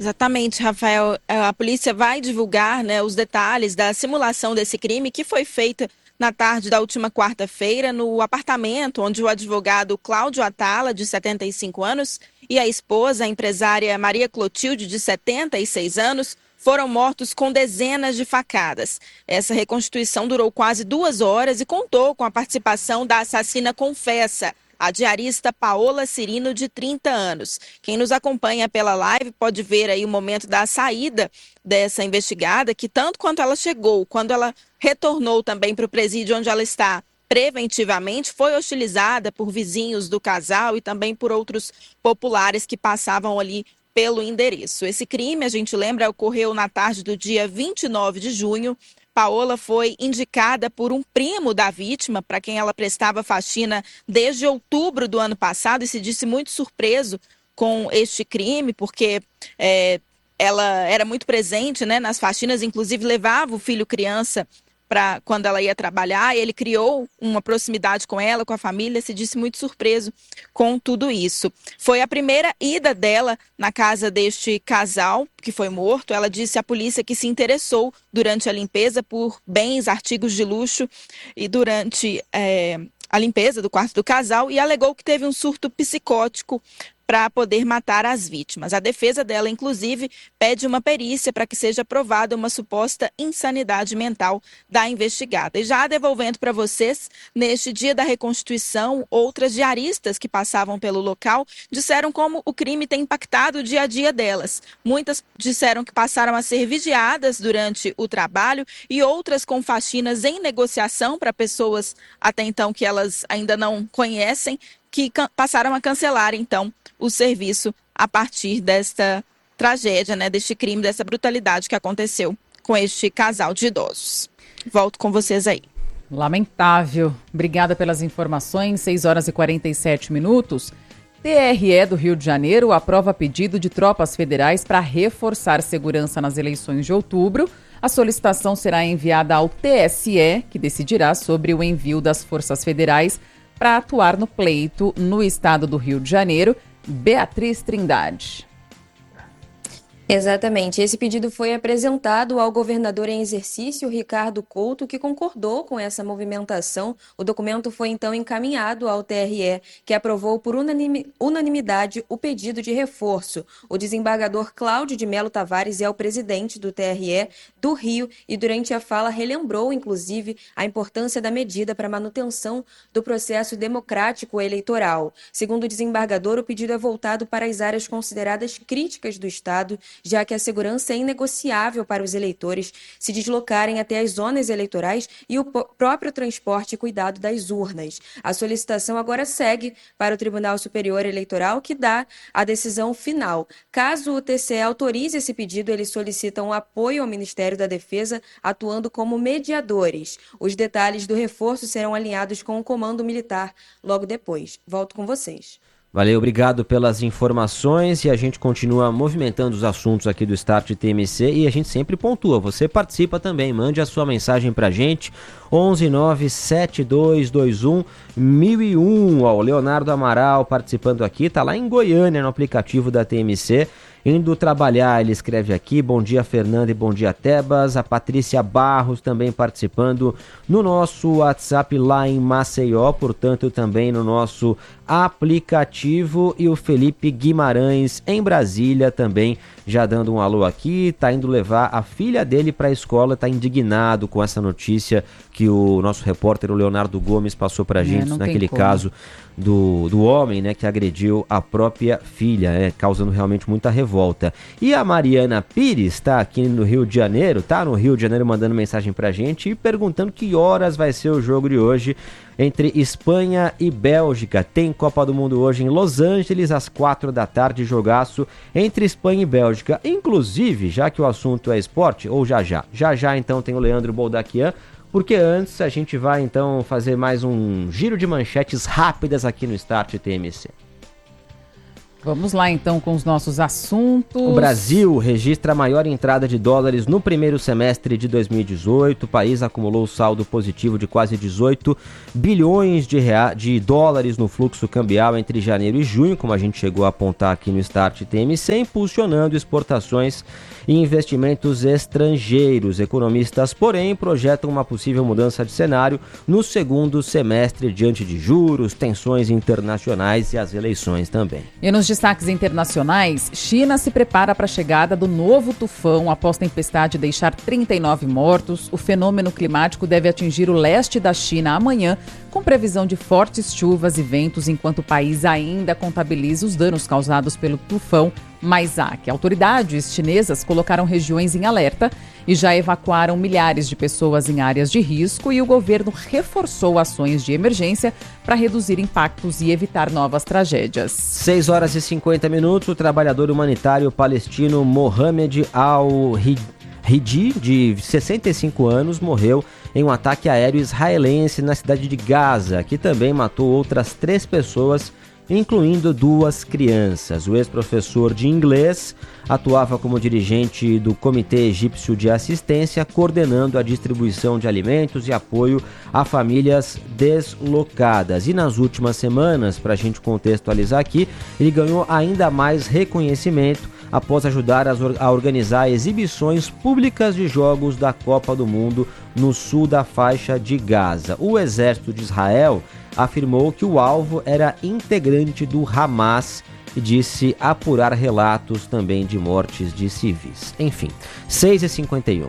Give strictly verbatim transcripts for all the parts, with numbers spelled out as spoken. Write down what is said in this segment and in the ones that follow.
Exatamente, Rafael. A polícia vai divulgar, né, os detalhes da simulação desse crime que foi feita na tarde da última quarta-feira no apartamento onde o advogado Cláudio Atala, de setenta e cinco anos, e a esposa, a empresária Maria Clotilde, de setenta e seis anos, foram mortos com dezenas de facadas. Essa reconstituição durou quase duas horas e contou com a participação da assassina confessa, a diarista Paola Cirino, de trinta anos. Quem nos acompanha pela live pode ver aí o momento da saída dessa investigada, que tanto quanto ela chegou, quando ela retornou também para o presídio onde ela está preventivamente, foi hostilizada por vizinhos do casal e também por outros populares que passavam ali pelo endereço. Esse crime, a gente lembra, ocorreu na tarde do dia vinte e nove de junho. Paola foi indicada por um primo da vítima, para quem ela prestava faxina desde outubro do ano passado, e se disse muito surpreso com este crime, porque é, ela era muito presente, né, nas faxinas, inclusive levava o filho criança para quando ela ia trabalhar, e ele criou uma proximidade com ela, com a família, se disse muito surpreso com tudo isso. Foi a primeira ida dela na casa deste casal que foi morto. Ela disse à polícia que se interessou durante a limpeza por bens, artigos de luxo e durante é, a limpeza do quarto do casal, e alegou que teve um surto psicótico para poder matar as vítimas. A defesa dela, inclusive, pede uma perícia para que seja aprovada uma suposta insanidade mental da investigada. E já devolvendo para vocês, neste dia da reconstituição, outras diaristas que passavam pelo local disseram como o crime tem impactado o dia a dia delas. Muitas disseram que passaram a ser vigiadas durante o trabalho e outras com faxinas em negociação para pessoas até então que elas ainda não conhecem, que passaram a cancelar, então, o serviço a partir desta tragédia, né, deste crime, dessa brutalidade que aconteceu com este casal de idosos. Volto com vocês aí. Lamentável. Obrigada pelas informações. seis horas e quarenta e sete minutos. T R E do Rio de Janeiro aprova pedido de tropas federais para reforçar segurança nas eleições de outubro. A solicitação será enviada ao T S E, que decidirá sobre o envio das forças federais para atuar no pleito no estado do Rio de Janeiro. Beatriz Trindade. Exatamente. Esse pedido foi apresentado ao governador em exercício, Ricardo Couto, que concordou com essa movimentação. O documento foi então encaminhado ao T R E, que aprovou por unanimidade o pedido de reforço. O desembargador Cláudio de Melo Tavares é o presidente do T R E do Rio e durante a fala relembrou, inclusive, a importância da medida para a manutenção do processo democrático eleitoral. Segundo o desembargador, o pedido é voltado para as áreas consideradas críticas do Estado, já que a segurança é inegociável para os eleitores se deslocarem até as zonas eleitorais e o próprio transporte e cuidado das urnas. A solicitação agora segue para o Tribunal Superior Eleitoral, que dá a decisão final. Caso o T C E autorize esse pedido, eles solicitam um apoio ao Ministério da Defesa, atuando como mediadores. Os detalhes do reforço serão alinhados com o Comando Militar logo depois. Volto com vocês. Valeu, obrigado pelas informações, e a gente continua movimentando os assuntos aqui do Start T M C e a gente sempre pontua. Você participa também, mande a sua mensagem pra gente, onze nove sete dois dois um mil e um. Ó, o Leonardo Amaral participando aqui, tá lá em Goiânia no aplicativo da T M C. Indo trabalhar, ele escreve aqui, bom dia Fernanda e bom dia Tebas. A Patrícia Barros também participando no nosso WhatsApp lá em Maceió, portanto também no nosso aplicativo. E o Felipe Guimarães em Brasília também já dando um alô aqui, tá indo levar a filha dele para a escola, tá indignado com essa notícia que o nosso repórter, o Leonardo Gomes, passou pra gente, é, naquele caso do, do homem, né, que agrediu a própria filha, é, causando realmente muita revolta. E a Mariana Pires tá aqui no Rio de Janeiro, tá no Rio de Janeiro mandando mensagem pra gente e perguntando que horas vai ser o jogo de hoje entre Espanha e Bélgica. Tem Copa do Mundo hoje em Los Angeles, às quatro da tarde, jogaço entre Espanha e Bélgica. Inclusive, já que o assunto é esporte, ou já já, já já então tem o Leandro Boldaquian, porque antes a gente vai então fazer mais um giro de manchetes rápidas aqui no Start T M C. Vamos lá então com os nossos assuntos. O Brasil registra a maior entrada de dólares no primeiro semestre de dois mil e dezoito. O país acumulou saldo positivo de quase dezoito bilhões de, rea... de dólares no fluxo cambial entre janeiro e junho, como a gente chegou a apontar aqui no Start T M C, impulsionando exportações e investimentos estrangeiros. Economistas, porém, projetam uma possível mudança de cenário no segundo semestre diante de juros, tensões internacionais e as eleições também. E nos destaques internacionais, China se prepara para a chegada do novo tufão após tempestade deixar trinta e nove mortos. O fenômeno climático deve atingir o leste da China amanhã, com previsão de fortes chuvas e ventos, enquanto o país ainda contabiliza os danos causados pelo tufão Maisaki. Autoridades chinesas colocaram regiões em alerta e já evacuaram milhares de pessoas em áreas de risco, e o governo reforçou ações de emergência para reduzir impactos e evitar novas tragédias. seis horas e cinquenta minutos, o trabalhador humanitário palestino Mohamed Al-Hidi, de sessenta e cinco anos, morreu em um ataque aéreo israelense na cidade de Gaza, que também matou outras três pessoas, incluindo duas crianças. O ex-professor de inglês atuava como dirigente do Comitê Egípcio de Assistência, coordenando a distribuição de alimentos e apoio a famílias deslocadas. E nas últimas semanas, para a gente contextualizar aqui, ele ganhou ainda mais reconhecimento após ajudar a organizar exibições públicas de jogos da Copa do Mundo no sul da faixa de Gaza. O exército de Israel afirmou que o alvo era integrante do Hamas e disse apurar relatos também de mortes de civis. Enfim, seis e cinquenta e um.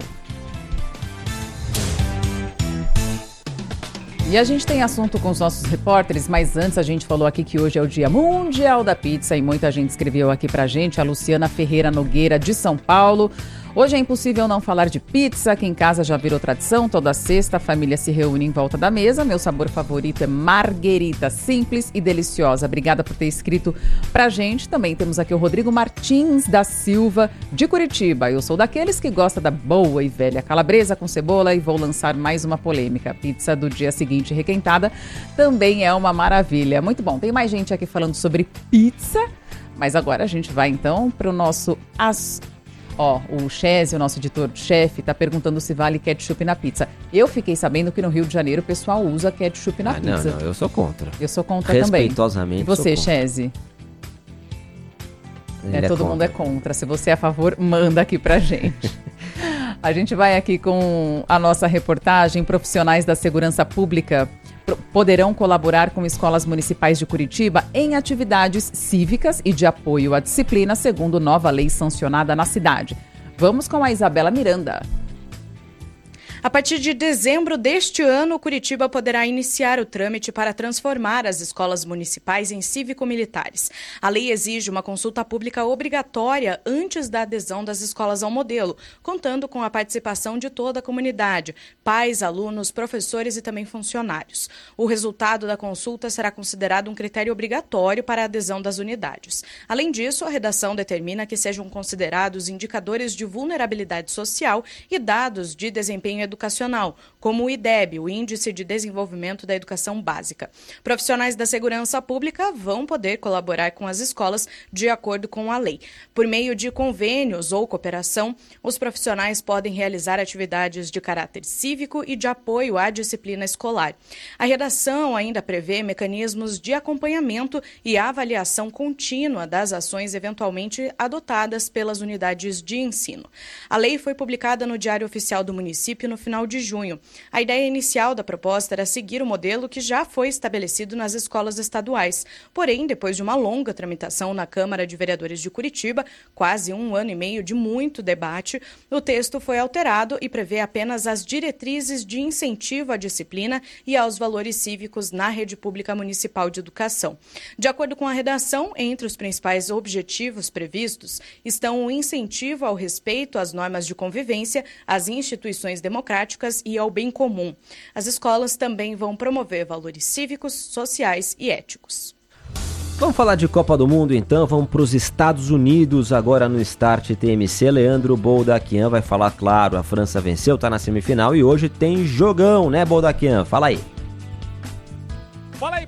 E a gente tem assunto com os nossos repórteres, mas antes a gente falou aqui que hoje é o Dia Mundial da Pizza e muita gente escreveu aqui pra gente, a Luciana Ferreira Nogueira, de São Paulo. Hoje é impossível não falar de pizza, que em casa já virou tradição. Toda sexta a família se reúne em volta da mesa. Meu sabor favorito é marguerita, simples e deliciosa. Obrigada por ter escrito pra gente. Também temos aqui o Rodrigo Martins da Silva, de Curitiba. Eu sou daqueles que gosta da boa e velha calabresa com cebola e vou lançar mais uma polêmica. A pizza do dia seguinte requentada também é uma maravilha. Muito bom, tem mais gente aqui falando sobre pizza, mas agora a gente vai então para o nosso... As... Ó, o Chese, o nosso editor-chefe, tá perguntando se vale ketchup na pizza. Eu fiquei sabendo que no Rio de Janeiro o pessoal usa ketchup na ah, pizza. Não, não, eu sou contra. Eu sou contra também. Respeitosamente. E você, Chese? É, todo contra. Mundo é contra. Se você é a favor, manda aqui pra gente. A gente vai aqui com a nossa reportagem. Profissionais da segurança pública poderão colaborar com escolas municipais de Curitiba em atividades cívicas e de apoio à disciplina, segundo nova lei sancionada na cidade. Vamos com a Isabela Miranda. A partir de dezembro deste ano, Curitiba poderá iniciar o trâmite para transformar as escolas municipais em cívico-militares. A lei exige uma consulta pública obrigatória antes da adesão das escolas ao modelo, contando com a participação de toda a comunidade, pais, alunos, professores e também funcionários. O resultado da consulta será considerado um critério obrigatório para a adesão das unidades. Além disso, a redação determina que sejam considerados indicadores de vulnerabilidade social e dados de desempenho educacional. educacional, como o I D E B, o Índice de Desenvolvimento da Educação Básica. Profissionais da segurança pública vão poder colaborar com as escolas de acordo com a lei. Por meio de convênios ou cooperação, os profissionais podem realizar atividades de caráter cívico e de apoio à disciplina escolar. A redação ainda prevê mecanismos de acompanhamento e avaliação contínua das ações eventualmente adotadas pelas unidades de ensino. A lei foi publicada no Diário Oficial do Município no final de junho. A ideia inicial da proposta era seguir o modelo que já foi estabelecido nas escolas estaduais. Porém, depois de uma longa tramitação na Câmara de Vereadores de Curitiba, quase um ano e meio de muito debate, o texto foi alterado e prevê apenas as diretrizes de incentivo à disciplina e aos valores cívicos na rede pública municipal de educação. De acordo com a redação, entre os principais objetivos previstos estão o incentivo ao respeito às normas de convivência, às instituições democráticas e ao bem comum. As escolas também vão promover valores cívicos, sociais e éticos. Vamos falar de Copa do Mundo então, vamos para os Estados Unidos agora no Start T M C. Leandro Boldaquian vai falar, claro, a França venceu, está na semifinal e hoje tem jogão, né, Boldaquian? Fala aí. Fala aí,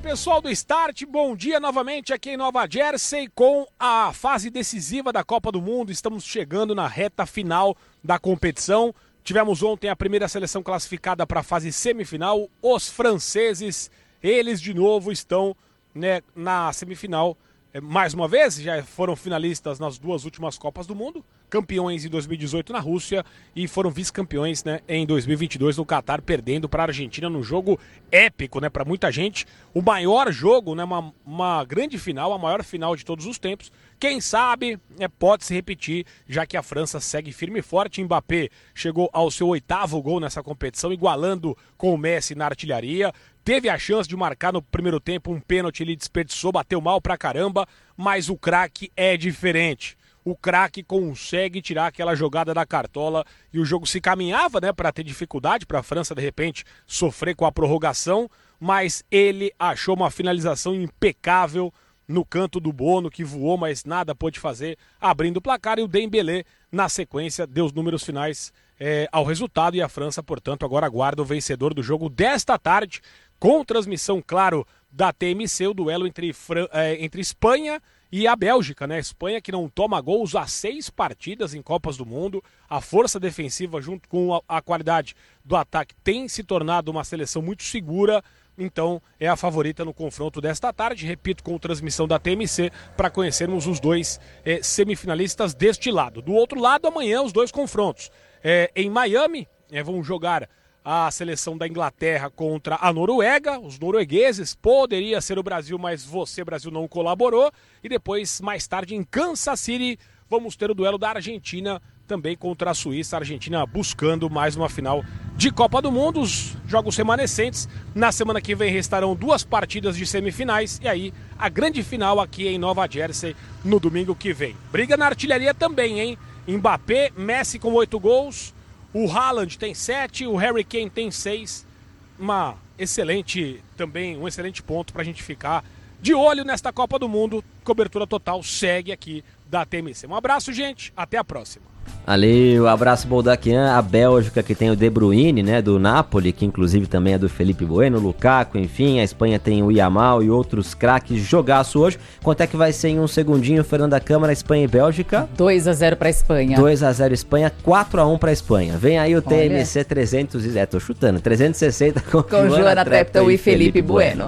pessoal do Start, bom dia novamente aqui em Nova Jersey com a fase decisiva da Copa do Mundo. Estamos chegando na reta final da competição. Tivemos ontem a primeira seleção classificada para a fase semifinal. Os franceses, eles de novo estão, né, na semifinal. Mais uma vez, já foram finalistas nas duas últimas Copas do Mundo, campeões em dois mil e dezoito na Rússia e foram vice-campeões, né, em dois mil e vinte e dois no Catar, perdendo para a Argentina num jogo épico, né, para muita gente. O maior jogo, né, uma, uma grande final, a maior final de todos os tempos. Quem sabe, né, pode se repetir, já que a França segue firme e forte. Mbappé chegou ao seu oitavo gol nessa competição, igualando com o Messi na artilharia. Teve a chance de marcar no primeiro tempo um pênalti, ele desperdiçou, bateu mal pra caramba, mas o craque é diferente. O craque consegue tirar aquela jogada da cartola e o jogo se caminhava, né, para ter dificuldade, para a França de repente sofrer com a prorrogação, mas ele achou uma finalização impecável no canto do Bono, que voou, mas nada pôde fazer, abrindo o placar, e o Dembélé, na sequência, deu os números finais é, ao resultado, e a França, portanto, agora aguarda o vencedor do jogo desta tarde, com transmissão, claro, da T M C, o duelo entre, Fran... é, entre Espanha e a Bélgica, né? Espanha que não toma gols há seis partidas em Copas do Mundo. A força defensiva junto com a, a qualidade do ataque tem se tornado uma seleção muito segura, então é a favorita no confronto desta tarde, repito, com transmissão da T M C, para conhecermos os dois é, semifinalistas deste lado. Do outro lado, amanhã, os dois confrontos. É, em Miami, é, vão jogar a seleção da Inglaterra contra a Noruega, os noruegueses, poderia ser o Brasil, mas você, Brasil, não colaborou. E depois, mais tarde, em Kansas City, vamos ter o duelo da Argentina também contra a Suíça. A Argentina buscando mais uma final de Copa do Mundo. Os jogos remanescentes, na semana que vem restarão duas partidas de semifinais e aí a grande final aqui em Nova Jersey no domingo que vem. Briga na artilharia também, hein? Mbappé, Messi com oito gols. O Haaland tem sete, o Harry Kane tem seis. Uma excelente, também um excelente ponto para a gente ficar de olho nesta Copa do Mundo. Cobertura total segue aqui da T M C. Um abraço, gente. Até a próxima. Valeu, abraço Boldaquian. A Bélgica que tem o De Bruyne, né, do Napoli, que inclusive também é do Felipe Bueno, Lukaku, enfim. A Espanha tem o Yamal e outros craques. Jogaço hoje. Quanto é que vai ser em um segundinho, Fernanda Câmara, Espanha e Bélgica? dois a zero para Espanha. dois a zero Espanha, quatro a um para Espanha. Vem aí o T M C Olha. trezentos e... É, tô chutando. trezentos e sessenta com, com Joana, Joana Treptow e Felipe Bueno.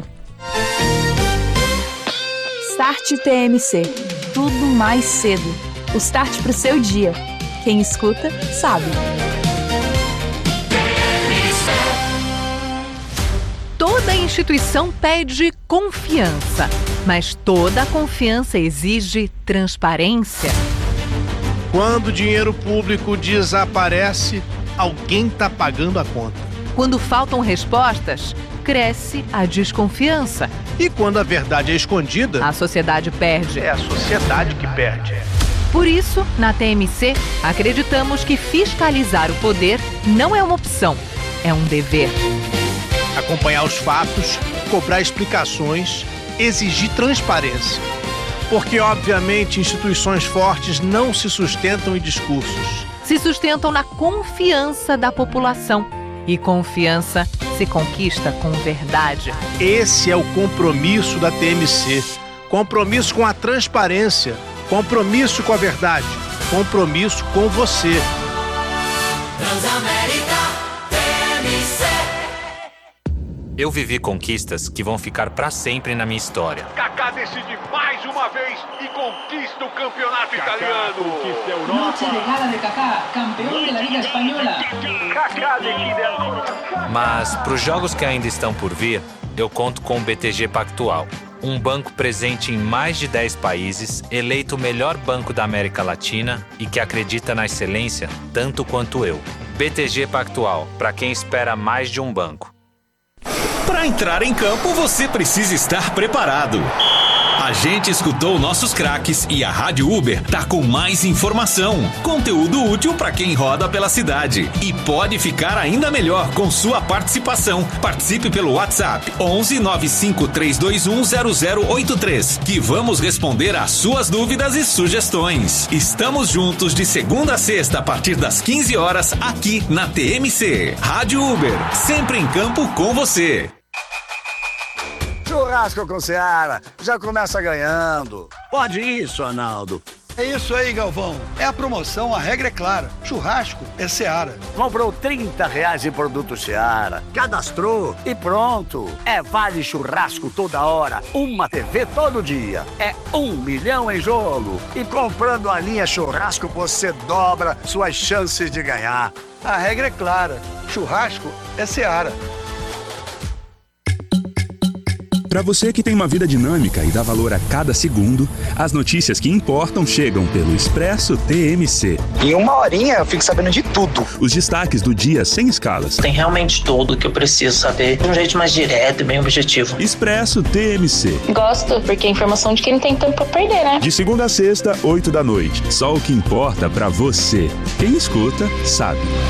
Start T M C. Tudo mais cedo. O start pro seu dia. Quem escuta, sabe. Toda instituição pede confiança, mas toda confiança exige transparência. Quando o dinheiro público desaparece, alguém está pagando a conta. Quando faltam respostas, cresce a desconfiança. E quando a verdade é escondida, a sociedade perde. É a sociedade que perde. Por isso, na T M C, acreditamos que fiscalizar o poder não é uma opção, é um dever. Acompanhar os fatos, cobrar explicações, exigir transparência. Porque, obviamente, instituições fortes não se sustentam em discursos. Se sustentam na confiança da população. E confiança se conquista com verdade. Esse é o compromisso da T M C. Compromisso com a transparência. Compromisso com a verdade. Compromisso com você. Transamérica T M C. Eu vivi conquistas que vão ficar pra sempre na minha história. Kaká decide mais uma vez e conquista o campeonato Kaká italiano. Conquista a Europa. Noche de gala de Kaká, campeão da Liga Espanhola. Kaká decide agora. Mas pros jogos que ainda estão por vir, eu conto com o B T G Pactual. Um banco presente em mais de dez países, eleito o melhor banco da América Latina e que acredita na excelência tanto quanto eu. B T G Pactual, para quem espera mais de um banco. Para entrar em campo, você precisa estar preparado. A gente escutou nossos craques e a Rádio Uber tá com mais informação, conteúdo útil para quem roda pela cidade. E pode ficar ainda melhor com sua participação. Participe pelo WhatsApp onze nove cinco três dois um zero zero oito três, que vamos responder às suas dúvidas e sugestões. Estamos juntos de segunda a sexta a partir das quinze horas aqui na T M C. Rádio Uber, sempre em campo com você. churrasco com Seara. Já começa ganhando. Pode isso, Arnaldo. É isso aí, Galvão. É a promoção, a regra é clara. Churrasco é Seara. Comprou trinta reais em produto Seara. Cadastrou e pronto. É vale churrasco toda hora. Uma T V todo dia. É um milhão em jogo. E comprando a linha churrasco, você dobra suas chances de ganhar. A regra é clara. Churrasco é Seara. Para você que tem uma vida dinâmica e dá valor a cada segundo, as notícias que importam chegam pelo Expresso T M C. Em uma horinha eu fico sabendo de tudo. Os destaques do dia sem escalas. Tem realmente tudo que eu preciso saber de um jeito mais direto e bem objetivo. Expresso T M C. Gosto, porque é informação de quem não tem tempo pra perder, né? De segunda a sexta, oito da noite. Só o que importa pra você. Quem escuta, sabe.